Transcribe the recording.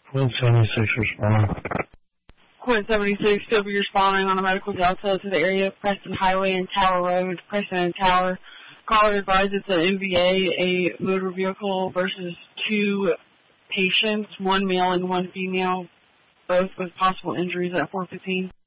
Point 76 responding. Point 76, still be responding on a medical delta to the area of Preston Highway and Tower Road, Preston and Tower. Caller advised it's an MVA, a motor vehicle versus 2 patients, 1 male and 1 female, both with possible injuries at 4:15.